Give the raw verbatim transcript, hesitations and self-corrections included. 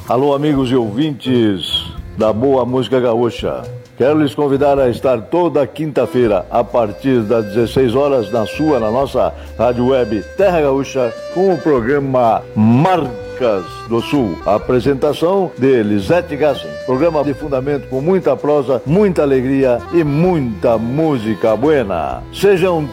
Alô, amigos e ouvintes da Boa Música Gaúcha. Quero lhes convidar a estar toda quinta-feira, a partir das dezesseis horas, na sua, na nossa rádio web Terra Gaúcha, com o programa Marcas do Sul. A apresentação de Lisete Gassen. Programa de fundamento com muita prosa, muita alegria e muita música buena. Sejam